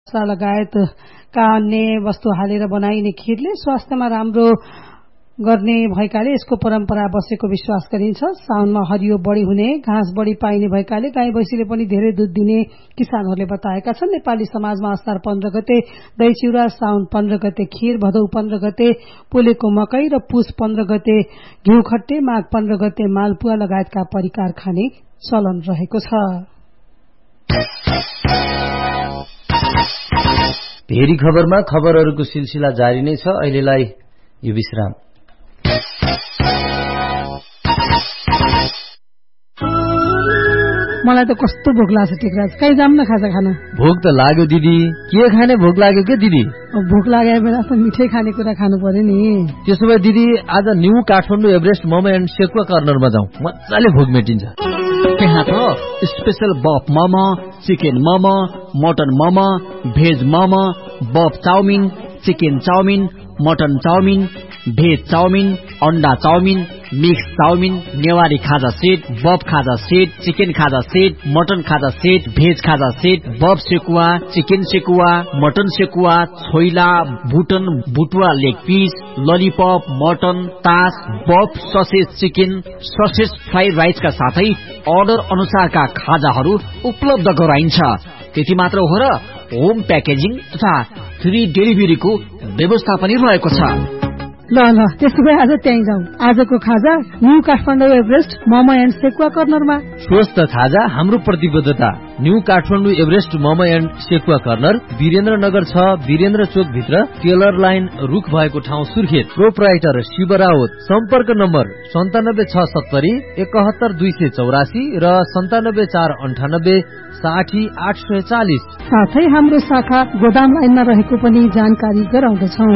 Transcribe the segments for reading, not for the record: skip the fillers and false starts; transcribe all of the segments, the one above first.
लगायतका अन्य वस्तु हालेर बनाइने खीरले स्वास्थ्यमा राम्रो गर्ने भएकाले यसको परम्परा बसेको विश्वास गरिन्छ। साउनमा हरियो बढी हुने, घाँस बढी पाइने भएकाले गाई भैँसीले पनि धेरै दूध दिने किसानहरूले बताएका छन्। नेपाली समाजमा असार 15 गते दही चिउरा, साउन 15 गते खीर, भदौ 15 गते पोलेको मकै र पुस 15 गते घिउ खट्टे, माघ 15 गते मालपुवा लगायतका परिकार खाने चलन रहेको छ। भेरी खबरमा खबरहरूको सिलसिला जारी नै छ। अहिलेलाई यो विश्राम। मलाई त कस्तो भोक लाग्छ टिकराज, कहीँ जाम न खाजा खान। भोक त लाग्यो दिदी, के खाने भोक लाग्यो के दिदी? भोक लागेको बेला त मिठै खाने कुरा खानु पर्यो नि। त्यसो भए दिदी आज new Kathmandu Everest momo and sekuwa कर्नरमा जाउँ, मजाले भोक मेटिन्छ। त्यहाँ त स्पेशल बफ momo, chicken momo, mutton momo, veg momo, बफ chowmein, chicken chowmein, mutton chowmein, veg chowmein, अंडा चाउमिन, मिक्स चाउमिन, नेवारी खाजा सेट, बफ खाजा सेट, चिकन खाजा सेट, मटन खाजा सेट, भेज खाजा सेट, बफ sekuwa, chicken sekuwa, mutton sekuwa, choila, बुटन बुटुवा leg piece, lollipop, mutton, तास, बफ ससेज चिकन, ससेज फ्राइड राइसका साथै order अनुसारका खाजाहरू उपलब्ध गराइन्छ। त्यति मात्र हो र होम प्याकेजिङ तथा फ्री डेलिभरीको व्यवस्था पनि रहेको छ। ल त्यसो भए आज त्यहीँ जाउँ। आजको खाजा new Kathmandu Everest momo and sekuwa कर्नरमा। स्वस्थ खाजा हाम्रो प्रतिबद्धता। New Kathmandu Everest momo and sekuwa corner Birendranagar 6, Birendra चोक भित्र, टेलर लाइन रुख भएको ठाउँ सुर्खेत। प्रोप्राइटर शिव राउत। सम्पर्क नम्बर 97670 71284 र 97498 60840। साथै हाम्रो शाखा गोदाम लाइनमा रहेको पनि जानकारी गराउँदछौँ।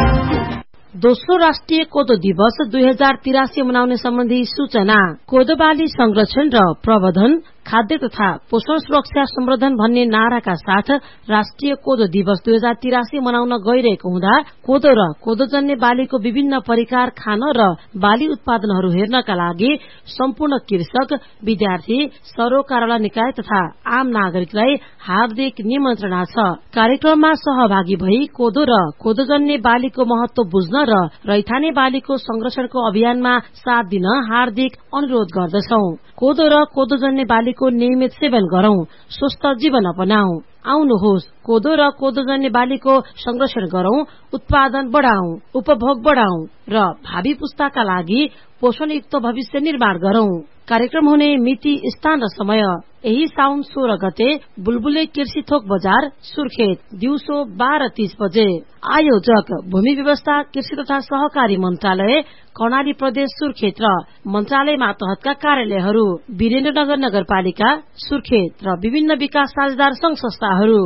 दोस्रो राष्ट्रिय कोदो दिवस 2083 मनाउने सम्बन्धी सूचना। कोदो बाली संरक्षण र प्रवर्धन, खाद्य तथा पोषण सुरक्षा सम्वर्धन भन्ने नाराका साथ राष्ट्रिय कोदो दिवस 2083 मनाउन गइरहेको हुँदा कोदो र कोदोजन्य बालीको विभिन्न परिकार खान र बाली उत्पादनहरू हेर्नका लागि सम्पूर्ण कृषक, विद्यार्थी, सरोकारवाला निकाय तथा आम नागरिकलाई हार्दिक निमन्त्रणा छ। कार्यक्रममा सहभागी भई कोदो र कोदोजन्य बालीको महत्व बुझ्न र रैथाने बालीको संरक्षणको अभियानमा साथ दिन हार्दिक अनुरोध गर्दछौं। कोदो र कोदोजन्य बालीको नियमित सेवन गरौं, स्वस्थ जीवन अपनाऊ। आउनुहोस्, कोदो र कोदोजन्य बालीको संरक्षण गरौं, उत्पादन बढ़ाऊ, उपभोग बढ़ाऊ र भावी पुस्ताका लागि पोषणयुक्त भविष्य निर्माण गरौं। कार्यक्रम हुने मिति, स्थान र समय यही साउन 16 गते बुलबुले कृषि थोक बजार सुर्खेत, दिउँसो 12:30 बजे। आयोजक भूमि व्यवस्था, कृषि तथा सहकारी मन्त्रालय, कर्णाली प्रदेश सुर्खेत र मन्त्रालय मातहतका कार्यालयहरू, वीरेन्द्रनगर नगरपालिका सुर्खेत र विभिन्न विकास साझेदार संघ संस्थाहरू।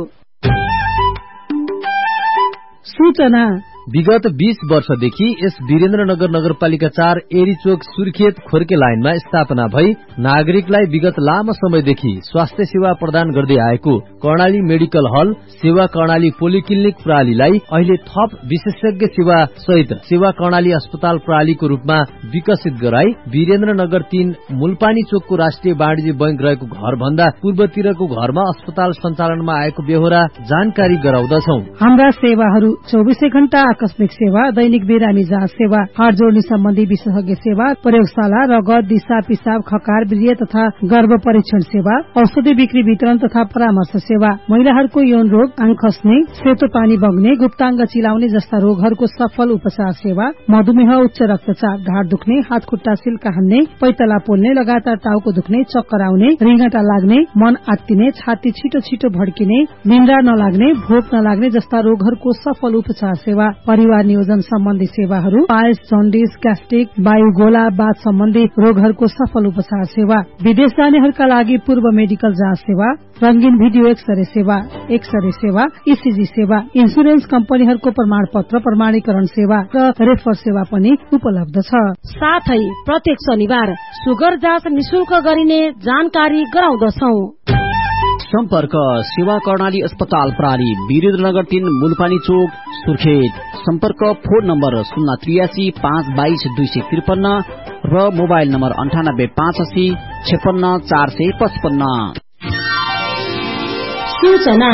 सूचना। विगत 20 वर्षदेखि यस वीरेन्द्रनगर नगरपालिका 4 एरीचोक सुर्खेत खोर्के लाइनमा स्थापना भई नागरिकलाई विगत लामो समयदेखि स्वास्थ्य सेवा प्रदान गर्दै आएको कर्णाली मेडिकल हल सेवा कर्णाली पोलिक्लिनिक प्रणालीलाई अहिले थप विशेषज्ञ सेवा सहित सेवा कर्णाली अस्पताल प्रणालीको रूपमा विकसित गराई वीरेन्द्रनगर 3 मूलपानी चोकको राष्ट्रिय वाणिज्य बैंक रहेको घर भन्दा पूर्वतिरको घरमा अस्पताल सञ्चालनमा आएको बेहोरा जानकारी गराउँदछौं। हाम्रा सेवाहरू 24 घण्टा आकस्मिक सेवा, दैनिक बिरामी जाँच सेवा, हाड जोड्ने सम्बन्धी विशेषज्ञ सेवा, प्रयोगशाला, रगत, दिशा, पिसाब, खकार, वीर्य तथा गर्भ परीक्षण सेवा, औषधि बिक्री वितरण तथा परामर्श सेवा, महिलाहरूको यौन रोग, आङ खस्ने, सेतो पानी बग्ने, गुप्ताङ्ग चिलाउने जस्ता रोगहरूको सफल उपचार सेवा, मधुमेह, उच्च रक्तचाप, ढाड दुख्ने, हात खुट्टा सिल्का हान्ने, पैतला पोल्ने, लगातार टाउको दुख्ने, चक्कर आउने, रिङ्गटा लाग्ने, मन आत्तिने, छाती छिटो छिटो भड्किने, निन्द्रा नलाग्ने, भोक नलाग्ने जस्ता रोगहरूको सफल उपचार सेवा, परिवार नियोजन सम्बन्धी सेवाहरू, पाइल्स, जन्डिस, ग्यास्ट्रिक, वायुगोला, बाथ सम्बन्धी रोगहरूको सफल उपचार सेवा, विदेश जानेहरूका लागि पूर्व मेडिकल जाँच सेवा, रंगीन भिडियो एक्सरे सेवा, इसिजी सेवा, इन्सुरेन्स कम्पनीहरूको प्रमाण पत्र प्रमाणीकरण सेवा र रेफर सेवा पनि उपलब्ध छ। साथै प्रत्येक शनिबार सुगर जाँच निशुल्क गरिने जानकारी गराउँदछौ। सम्पर्क सेवा कर्णाली अस्पताल प्रणाली, वीरेन्द्रनगर 3 मूलपानी चोक सुर्खेत। सम्पर्क फोन नम्बर 083 522 253 र मोबाइल नम्बर 98 85 56 455। सूचना।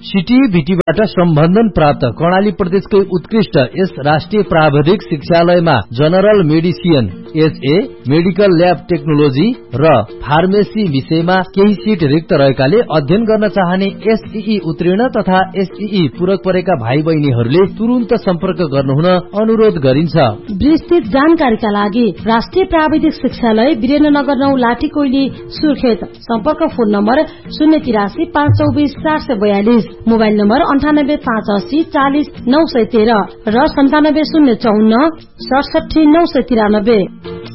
सिटीभिटीबाट सम्बन्धन प्राप्त कर्णाली प्रदेशकै उत्कृष्ट यस राष्ट्रिय प्राविधिक शिक्षालयमा general medicine HA, medical lab technology र फार्मेसी विषयमा केही सिट रिक्त रहेकाले अध्ययन गर्न चाहने एसईई उत्तीर्ण तथा एसईई पूरक परेका भाइ बहिनीहरूले तुरुन्त सम्पर्क गर्नुहुन अनुरोध गरिन्छ। विस्तृत जानकारीका लागि राष्ट्रिय प्राविधिक शिक्षालय वीरेन्द्रनगर 9 लाठीकोइली सुर्खेत। सम्पर्क फोन नम्बर 083 524 442, मोबाइल नम्बर 98 580 40 913 र 97 054 67 993।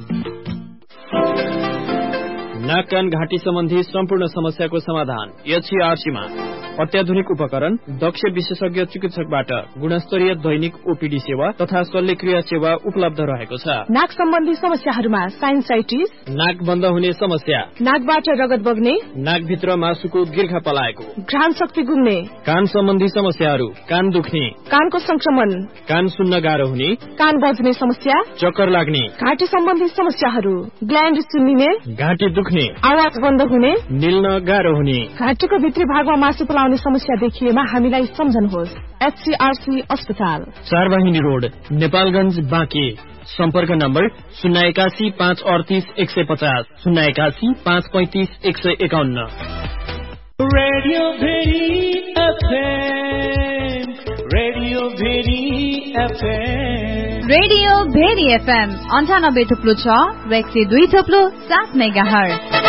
नाक कान घाँटी सम्बन्धी सम्पूर्ण समस्याको समाधान एचसीआरसी मा अत्याधुनिक उपकरण, दक्ष विशेषज्ञ चिकित्सकबाट गुणस्तरीय दैनिक ओपीडी सेवा तथा शल्यक्रिया सेवा उपलब्ध रहेको छ। नाक सम्बन्धी समस्याहरूमा साइनसाइटिस, नाक बन्द हुने समस्या, नाकबाट रगत बग्ने, नाकभित्र मासुको गिर्खा पलाएको, घ्राण शक्ति गुम्ने, कान सम्बन्धी समस्याहरू, कान दुख्ने, कानको संक्रमण, कान सुन्न गाह्रो हुने, कान बज्ने समस्या, चक्कर लाग्ने, घाँटी सम्बन्धी समस्याहरू, ग्ल्यान्ड सुन्निने, घाँटी दुख्ने, आवाज बन्द हुने, निल्न गाह्रो हुने, घाँटीको भित्री भागमा मासु पलाउने समस्या देखिएमा हामीलाई सम्झनुहोस्। एचसीआरसी अस्पताल, 4 वाहिनी रोड, नेपालगञ्ज, बाँके। सम्पर्क number 081 538 150, 081 535 151। Radio very FM, radio very FM, radio very FM 98.6 र 102.7 मेगाहर्ज।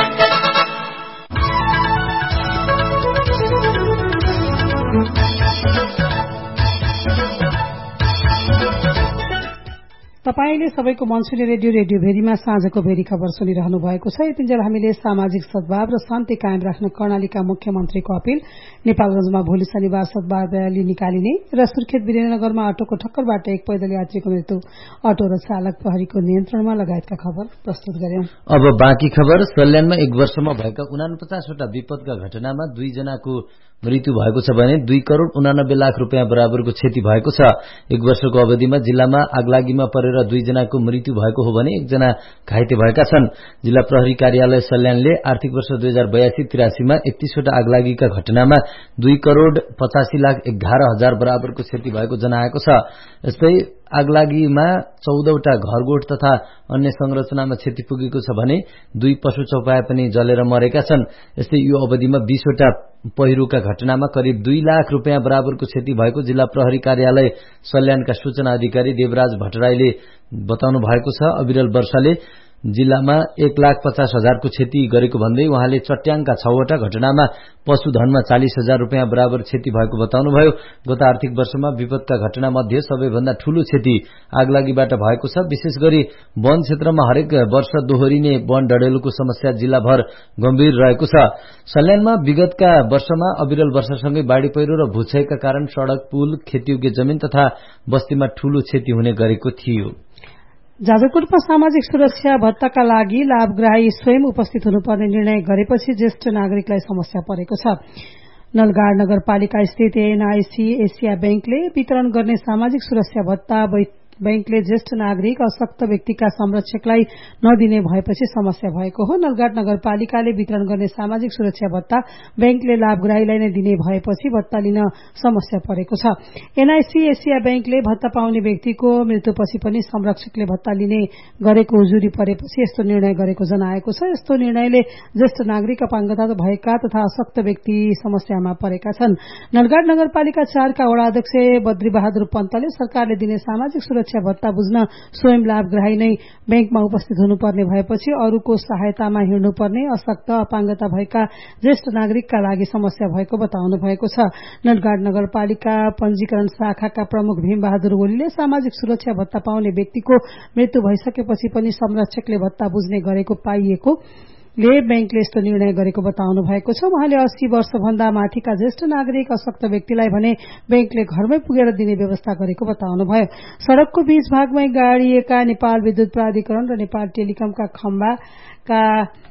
तपाईले सबैको मनसुली रेडियो भेरीमा साँझको भेरी खबर सुनिरहनु भएको छ। यतिन्जेल हामीले सामाजिक सद्भाव र शान्ति कायम राख्न कर्णालीका मुख्यमन्त्रीको अपील, नेपालगञ्जमा भोलि शनिबार सद्भाव रयाली निकालिने र सुर्खेत वीरेन्द्रनगरमा अटोको ठक्करबाट एक पैदल यात्रीको मृत्यु, अटो र चालक प्रहरीको नियन्त्रणमा लगायतका खबर प्रस्तुत गर्यौं। अब बाँकी खबर। सल्यानमा 1 वर्षमा भएका 49 वटा विपदका घटनामा 2 जनाको मृत्यु भएको छ भने 2 करोड़ 89 लाख रुपियाँ बराबरको क्षति भएको छ। 1 वर्षको अवधिमा जिल्लामा आगलागीमा परेर 2 जनाको मृत्यु भएको हो भने 1 जना घाइते भएका छन्। जिल्ला प्रहरी कार्यालय सल्यानले आर्थिक वर्ष 2082-83 मा 31 वटा आगलागीका घटनामा 2 करोड़ 85 लाख 11 हजार बराबरको क्षति भएको जनाएको छ। यस्तै आगलागीमा 14 वटा घरगोठ तथा अन्य संरचनामा क्षति पुगेको छ भने 2 पशु चौपाया पनि जलेर मरेका छन्। यस्तै यो अवधिमा 20 वटा पहिरोका घटनामा करिब 2 लाख रुपियाँ बराबरको क्षति भएको जिल्ला प्रहरी कार्यालय सल्यानका सूचना अधिकारी देवराज भट्टराईले बताउनु भएको छ। अविरल वर्षाले जिल्लामा 1,50,000 को क्षति गरेको भन्दै उहाँले चट्याङका 6 वटा घटनामा पशुधनमा 40,000 रुपियाँ बराबर क्षति भएको बताउनुभयो। गत आर्थिक वर्षमा विपदका घटना मध्ये सबैभन्दा ठूलो क्षति आगलागीबाट भएको छ। विशेष गरी वन क्षेत्रमा हरेक वर्ष दोहोरिने वन डडेलोको समस्या जिल्लाभर गम्भीर रहेको छ। सल्यानमा विगतका वर्षमा अविरल वर्षासँगै बाढ़ी पहिरो र भूक्षयका कारण सड़क, पुल, खेतीयोग्य जमिन तथा बस्तीमा ठूलो क्षति हुने गरेको थियो। जाजरकोटमा सामाजिक सुरक्षा भत्ताका लागि लाभग्राही स्वयं उपस्थित हुनुपर्ने निर्णय गरेपछि ज्येष्ठ नागरिकलाई समस्या परेको छ। नलगाड नगरपालिका स्थित एनआईसी एशिया बैंकले वितरण गर्ने सामाजिक सुरक्षा भत्ता बैंकले ज्येष्ठ नागरिक अशक्त व्यक्तिका संरक्षकलाई नदिने भएपछि समस्या भएको हो। नलगाड नगरपालिकाले वितरण गर्ने सामाजिक सुरक्षा भत्ता बैंकले लाभग्राहीलाई नै दिने भएपछि भत्ता लिन समस्या परेको छ। एनआईसी एशिया बैंकले भत्ता पाउने व्यक्तिको मृत्युपछि पनि संरक्षकले भत्ता लिने गरेको उजुरी परेपछि यस्तो निर्णय गरेको जनाएको छ। यस्तो निर्णयले ज्येष्ठ नागरिक अपाङ्गता भएका तथा अशक्त व्यक्ति समस्यामा परेका छन्। नलगाड नगरपालिका 4 का वडा अध्यक्ष बद्रीबहादुर पन्तले सरकारले दिने सामाजिक सुरक्षा भत्ता बुझ्न स्वयं लाभग्राही नै बैंकमा उपस्थित हुनुपर्ने भएपछि अरूको सहायतामा हिँड्नुपर्ने अशक्त अपाङ्गता भएका ज्येष्ठ नागरिकका लागि समस्या भएको बताउनु भएको छ। नलगाड नगरपालिका पंजीकरण शाखाका प्रमुख भीमबहादुर ओलीले सामाजिक सुरक्षा भत्ता पाउने व्यक्तिको मृत्यु भइसकेपछि पनि संरक्षकले भत्ता बुझ्ने गरेको पाइएको बैंकले यस्तो निर्णय गरेको बताउनु भएको छ। उहाँले 80 वर्षभन्दा माथिका ज्येष्ठ नागरिक अशक्त व्यक्तिलाई भने बैंकले घरमै पुगेर दिने व्यवस्था गरेको बताउनुभयो। सड़कको बीच भागमै गाडिएका नेपाल विद्युत प्राधिकरण र नेपाल टेलिकमका खम्बाका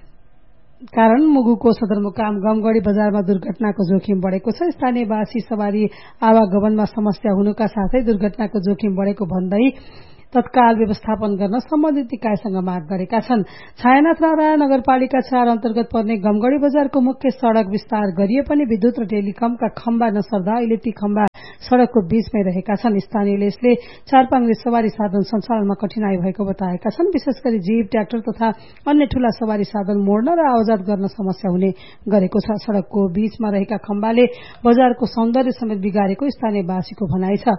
कारण मुगुको सदरमुकाम गमगढ़ी बजारमा दुर्घटनाको जोखिम बढ़ेको छ। स्थानीयवासी सवारी आवागमनमा समस्या हुनुका साथै दुर्घटनाको जोखिम बढ़ेको भन्दै तत्काल व्यवस्थापन गर्न सम्बन्धित निकायसँग माग गरेका छन्। छायानाथ राणा नगरपालिका 4 अन्तर्गत पर्ने गमगढी बजारको मुख्य सड़क विस्तार गरिए पनि विद्युत र टेलिकमका खम्बा नसर्दा अहिले ती खम्बा सड़कको बीचमै रहेका छन्। स्थानीयले यसले चारपाङ्ग्रे सवारी साधन सञ्चालनमा कठिनाई भएको बताएका छन्। विशेष गरी जीप, ट्र्याक्टर तथा अन्य ठूला सवारी साधन मोड्न र आवाजात गर्न समस्या हुने गरेको छ। सड़कको बीचमा रहेका खम्बाले बजारको सौन्दर्य समेत बिगारेको स्थानीयवासीको भनाइ छ।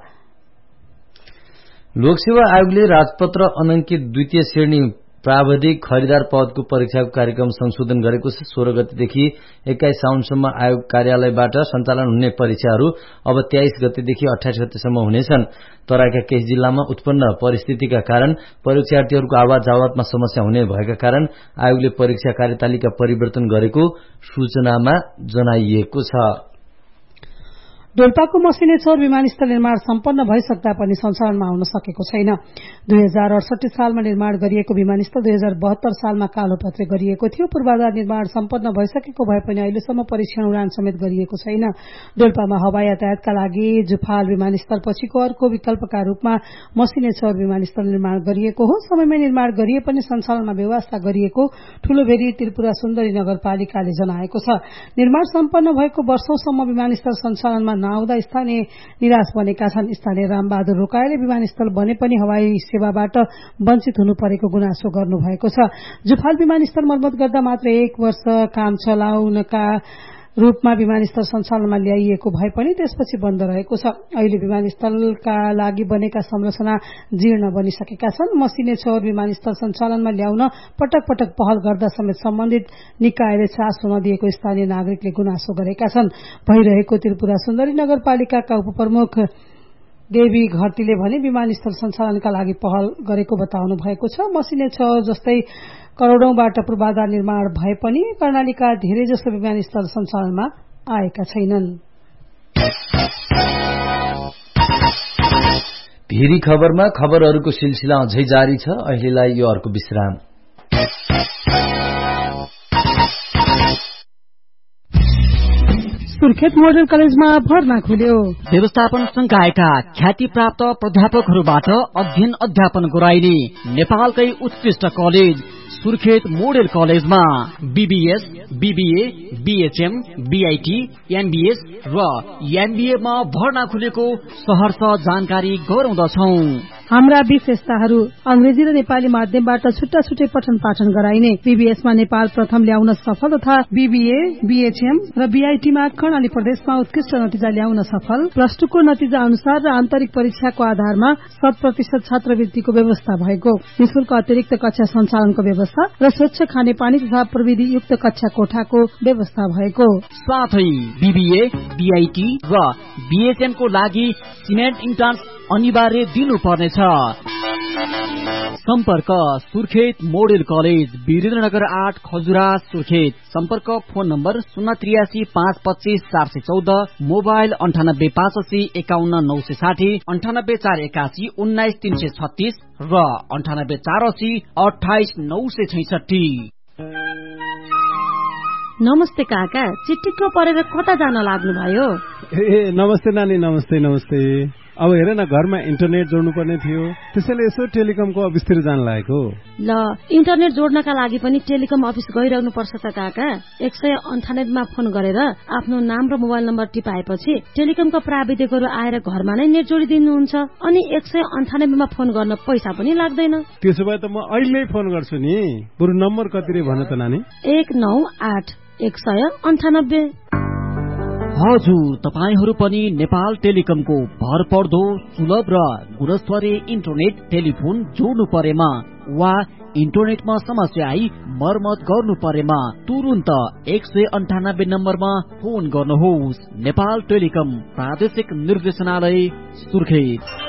लोकसेवा आयोगले राजपत्र अनंकित द्वितीय श्रेणी प्राविधिक खरिदार पदको परीक्षाको कार्यक्रम संशोधन गरेको छ। 16 गतेदेखि 21 साउनसम्म आयोग कार्यालयबाट सञ्चालन हुने परीक्षाहरू अब 23 गतेदेखि 28 गतेसम्म हुनेछन्। तराईका केही जिल्लामा उत्पन्न परिस्थितिका कारण परीक्षार्थीहरूको आवाज जावतमा समस्या हुने भएका कारण आयोगले परीक्षा कार्यतालिका परिवर्तन गरेको सूचनामा जनाइएको छ। डोल्पाको मसिनेश्वर विमानस्थल निर्माण सम्पन्न भइसक्दा पनि सञ्चालनमा आउन सकेको छैन। 2068 सालमा निर्माण गरिएको विमानस्थल 2072 सालमा कालोपत्रे गरिएको थियो। पूर्वाधार निर्माण सम्पन्न भइसकेको भए पनि अहिलेसम्म परीक्षण उडान समेत गरिएको छैन। डोल्पामा हवाई यातायातका लागि जुफाल विमानस्थल पछिको अर्को विकल्पका रूपमा मसिनेश्वर विमानस्थल निर्माण गरिएको हो। समयमै निर्माण गरिए पनि सञ्चालनमा व्यवस्था गरिएको ठूलोभेरी त्रिपुरा सुन्दरी नगरपालिकाले जनाएको छ। निर्माण सम्पन्न भएको वर्षौंसम्म विमानस्थल सञ्चालनमा नआउँदा स्थानीय निराश बनेका छन्। स्थानीय रामबहादुर रोकाईले विमानस्थल बने पनि हवाई सेवाबाट वञ्चित हुनु परेको गुनासो गर्नुभएको छ। जुफाल विमानस्थल मर्मत गर्दा मात्र 1 वर्ष काम चलाउनका रूपमा विमानस्थल सञ्चालनमा ल्याइएको भए पनि त्यसपछि बन्द रहेको छ। अहिले विमानस्थलका लागि बनेका संरचना जीर्ण बनिसकेका छन्। मसिनेश्वर विमानस्थल सञ्चालनमा ल्याउन पटक पटक पहल गर्दा समेत सम्बन्धित निकायले चासो नदिएको स्थानीय नागरिकले गुनासो गरेका छन्। भइरहेको त्रिपुरा सुन्दरी नगरपालिकाका उपप्रमुख देवी घरतीले भने विमानस्थल सञ्चालनका लागि पहल गरेको बताउनु भएको छ। मसिनेश्वर जस्तै करोड़ौंबाट पूर्वाधार निर्माण भए पनि कर्णालीका धेरैजसो विमानस्थल सञ्चालनमा आएका छैनन्। भेरी खबरमा खबरहरूको सिलसिला अझै जारी छ। अहिलेलाई यो अर्को विश्राम। सुर्खेत मोडल कलेजमा भर्ना खुल्यो। व्यवस्थापन संकायका ख्याति प्राप्त प्राध्यापकहरूबाट अध्ययन अध्यापन गराइने नेपालकै उत्कृष्ट कलेज सुर्खेत मोडल कलेजमा BBS, BBA, BHM, BIT, MBS र एमबीए मा भर्ना खुलेको सहर्ष जानकारी गराउँदछौ। हाम्रा विशेषताहरू अंग्रेजी र नेपाली माध्यमबाट छुट्टा छुट्टै पठन पाठन गराइने, बीबीएसमा नेपाल प्रथम ल्याउन सफल तथा बीबीए, बीएचएम र बीआईटीमा कर्णाली प्रदेशमा उत्कृष्ट नतिजा ल्याउन सफल, प्लस 2 को नतिजा अनुसार र आन्तरिक परीक्षाको आधारमा 100% छात्रवृत्तिको व्यवस्था भएको, निशुल्क अतिरिक्त कक्षा सञ्चालनको व्यवस्था र स्वच्छ खानेपानी तथा प्रविधि युक्त कक्षा कोठाको व्यवस्था भएको। साथै बीबीए, बीआईटी र बीएचएम को लागि सिमेन्ट इन्ट्रान्स अनिवार्य दिनुपर्नेछ। सम्पर्क सुर्खेत मोडल कलेज, वीरेन्द्रनगर 8 खजुरा सुर्खेत। सम्पर्क फोन नम्बर 083 525 414, मोबाइल 98 551 960, 98 481 19 336 र 98 480 28 966। नमस्ते काका, चिट्टिक्क परेर कता जान लाग्नु भयो? नमस्ते नानी, नमस्ते नमस्ते। अब हेर न, घरमा इन्टरनेट जोड्नु पर्ने थियो, त्यसैले यसो टेलिकमको अफिसतिर जान लागेको। ल, इन्टरनेट जोड्नका लागि पनि टेलिकम अफिस गइरहनु पर्छ त काका। 198 मा फोन गरेर आफ्नो नाम र मोबाइल नम्बर टिपाएपछि टेलिकमका प्राविधिकहरू आएर घरमा नै नेट जोडिदिनुहुन्छ। अनि 198 मा फोन गर्न पैसा पनि लाग्दैन। त्यसो भए त म अहिले फोन गर्छु नि। बरु नम्बर कति रे भन त नानी? 198 198। हजुर, तपाईहरू पनि नेपाल टेलिकमको भर पर्दो सुलभ र गुणस्तरीय इन्टरनेट टेलिफोन जोड्नु परेमा वा इन्टरनेटमा समस्या आई मर्मत गर्नु परेमा तुरुन्त 198 नम्बरमा फोन गर्नुहोस्। नेपाल टेलिकम प्रादेशिक निर्देशनालय सुर्खेत।